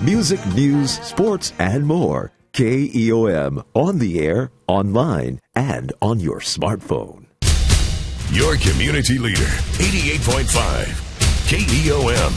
Music, news, sports, and more. KEOM, on the air, online, and on your smartphone. Your community leader, 88.5 KEOM.